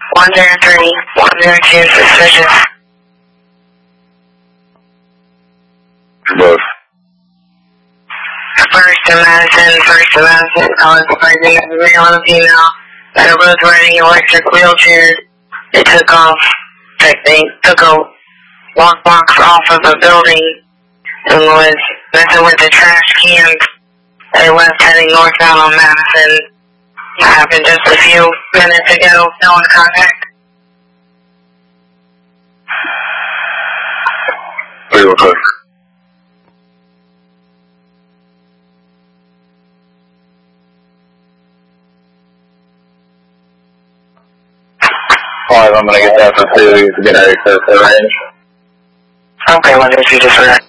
103, 102, suspicious. Both. First and Madison. I was pregnant as a male and a female. They were both riding electric wheelchairs. They took off. They took a lockbox off of a building and was messing with the trash cans. They left heading northbound on Madison. It happened just a few minutes ago. No one contact. Real quick. Alright, I'm gonna get that for 2 to get ready for the range. Okay, 102, just for that.